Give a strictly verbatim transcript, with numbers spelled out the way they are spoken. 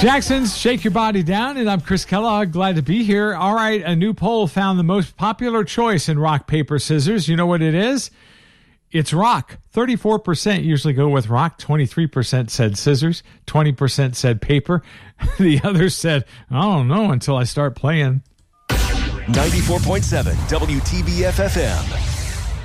Jackson's Shake Your Body Down, and I'm Chris Kellogg. Glad to be here. All right, a new poll found the most popular choice in rock, paper, scissors. You know what it is? It's rock. thirty-four percent usually go with rock. twenty-three percent said scissors. twenty percent said paper. The others said, I don't know until I start playing. ninety-four point seven W T B F F M.